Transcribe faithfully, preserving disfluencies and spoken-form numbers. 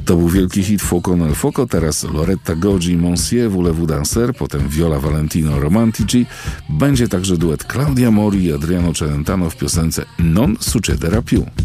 To był wielki hit Fuoco nel Fuoco, teraz Loretta Goggi, Monsieur Voulez-vous danser, potem Viola Valentino, Romantici. Będzie także duet Claudia Mori i Adriano Celentano w piosence Non succederà più.